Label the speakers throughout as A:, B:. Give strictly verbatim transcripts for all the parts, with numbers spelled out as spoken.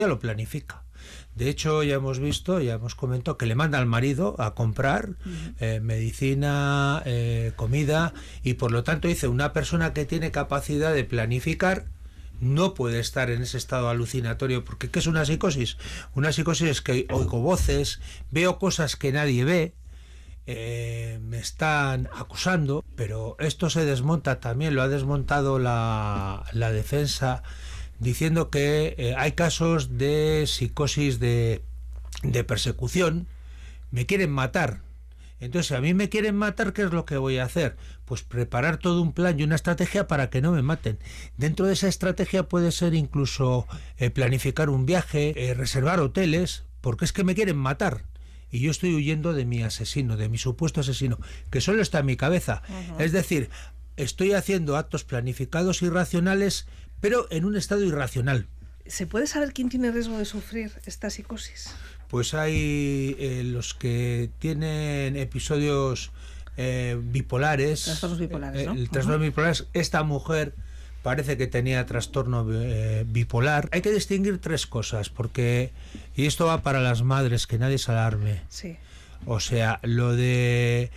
A: ya lo planifica. De hecho, ya hemos visto, ya hemos comentado que le manda al marido a comprar uh-huh. eh, medicina, eh, comida, y por lo tanto dice, una persona que tiene capacidad de planificar no puede estar en ese estado alucinatorio, porque ¿qué es una psicosis? Una psicosis es que oigo voces, veo cosas que nadie ve, eh, me están acusando, pero esto se desmonta también, lo ha desmontado la, la defensa, diciendo que eh, hay casos de psicosis de, de persecución, me quieren matar. Entonces, si a mí me quieren matar, ¿qué es lo que voy a hacer? Pues preparar todo un plan y una estrategia para que no me maten. Dentro de esa estrategia puede ser incluso eh, planificar un viaje, eh, reservar hoteles, porque es que me quieren matar. Y yo estoy huyendo de mi asesino, de mi supuesto asesino, que solo está en mi cabeza. Uh-huh. Es decir, estoy haciendo actos planificados y racionales, pero en un estado irracional.
B: ¿Se puede saber quién tiene riesgo de sufrir esta psicosis?
A: Pues hay eh, los que tienen episodios eh, bipolares.
B: Trastornos bipolares, ¿no?
A: Eh, el trastorno uh-huh. bipolar. Esta mujer parece que tenía trastorno eh, bipolar. Hay que distinguir tres cosas, porque, y esto va para las madres, que nadie se alarme.
B: Sí.
A: O sea, lo de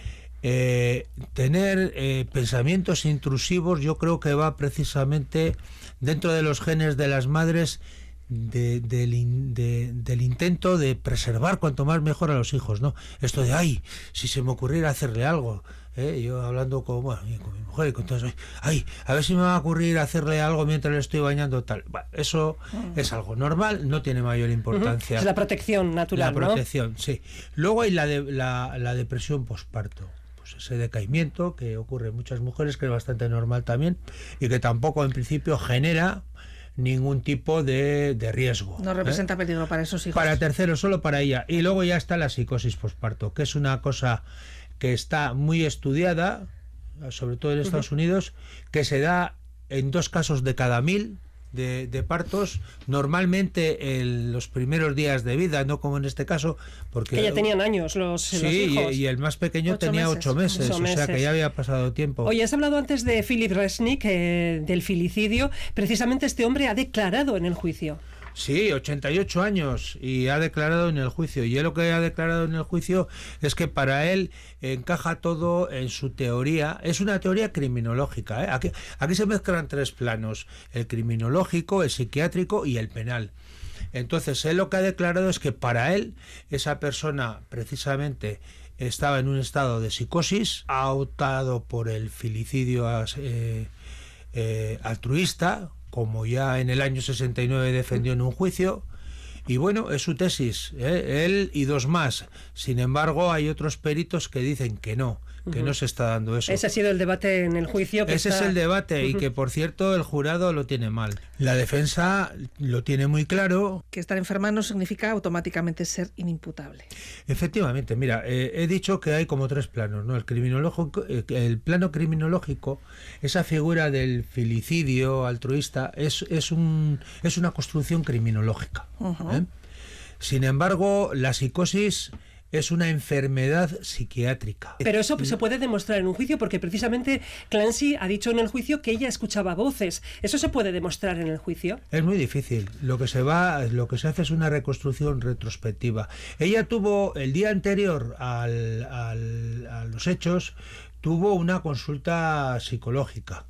A: eh, tener eh, pensamientos intrusivos, yo creo que va precisamente dentro de los genes de las madres, De, de, de, del intento de preservar cuanto más mejor a los hijos, ¿no? Esto de, ay, si se me ocurriera hacerle algo, ¿eh? Yo hablando con, bueno, con mi mujer y con todos, ay, a ver si me va a ocurrir hacerle algo mientras le estoy bañando, tal. Bueno, eso uh-huh. es algo normal, no tiene mayor importancia.
C: Uh-huh. Es la protección natural,
A: La protección, ¿no? Sí. Luego hay la, de, la, la depresión posparto. Pues ese decaimiento que ocurre en muchas mujeres, que es bastante normal también, y que tampoco en principio genera ningún tipo de, de riesgo.
B: No representa ¿eh? peligro para esos hijos.
A: Para terceros, solo para ella. Y luego ya está la psicosis posparto, que es una cosa que está muy estudiada, sobre todo en Estados uh-huh. Unidos, que se da en dos casos de cada mil de, de partos, normalmente en los primeros días de vida, no como en este caso, porque...
C: Que ya tenían años los,
A: sí,
C: los hijos.
A: Sí, y, y el más pequeño
B: ocho
A: tenía
B: meses.
A: ocho meses,
C: ocho
A: o sea
C: meses.
A: que ya había pasado tiempo.
C: Oye, has hablado antes de Philip Resnick, eh, del filicidio. Precisamente este hombre ha declarado en el juicio.
A: Sí, ochenta y ocho años, y ha declarado en el juicio. Y él lo que ha declarado en el juicio es que para él encaja todo en su teoría. Es una teoría criminológica, ¿eh? Aquí, aquí se mezclan tres planos: el criminológico, el psiquiátrico y el penal. Entonces, él lo que ha declarado es que para él, esa persona precisamente estaba en un estado de psicosis, ha optado por el filicidio eh, eh, altruista, como ya en el año sesenta y nueve defendió en un juicio, y bueno, es su tesis, ¿eh? Él y dos más. Sin embargo, hay otros peritos que dicen que no, que uh-huh. no se está dando eso.
C: Ese ha sido el debate en el juicio. Que
A: Ese
C: está...
A: es el debate, uh-huh. y que por cierto el jurado lo tiene mal. La defensa lo tiene muy claro.
B: Que estar enferma no significa automáticamente ser inimputable.
A: Efectivamente, mira, eh, he dicho que hay como tres planos, ¿no? El criminológico, eh, el plano criminológico, esa figura del filicidio altruista, es, es, un, es una construcción criminológica. Uh-huh. ¿eh? Sin embargo, la psicosis es una enfermedad psiquiátrica.
C: Pero eso se puede demostrar en un juicio, porque precisamente Clancy ha dicho en el juicio que ella escuchaba voces. ¿Eso se puede demostrar en el juicio?
A: Es muy difícil. Lo que se va, lo que se hace es una reconstrucción retrospectiva. Ella tuvo, el día anterior al, al, a los hechos, tuvo una consulta psicológica.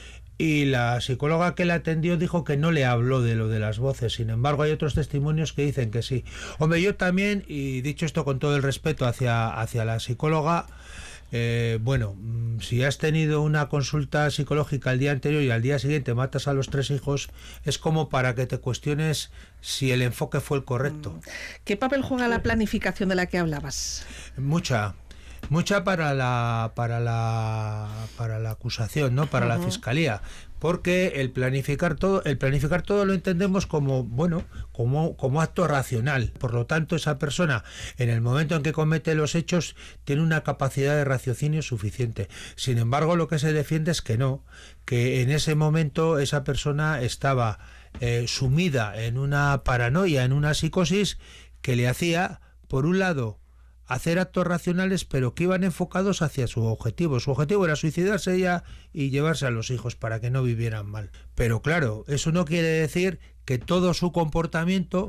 A: Y la psicóloga que la atendió dijo que no le habló de lo de las voces. Sin embargo, hay otros testimonios que dicen que sí. Hombre, yo también, y dicho esto con todo el respeto hacia, hacia la psicóloga, eh, bueno, si has tenido una consulta psicológica el día anterior y al día siguiente matas a los tres hijos, es como para que te cuestiones si el enfoque fue el correcto.
B: ¿Qué papel juega la planificación de la que hablabas?
A: Mucha. Mucha para la para la para la acusación, ¿no? Para uh-huh. la fiscalía, porque el planificar todo, el planificar todo lo entendemos como, bueno, como como acto racional. Por lo tanto, esa persona en el momento en que comete los hechos tiene una capacidad de raciocinio suficiente. Sin embargo, lo que se defiende es que no, que en ese momento esa persona estaba eh, sumida en una paranoia, en una psicosis que le hacía, por un lado, hacer actos racionales, pero que iban enfocados hacia su objetivo. Su objetivo era suicidarse ella y llevarse a los hijos para que no vivieran mal. Pero claro, eso no quiere decir que todo su comportamiento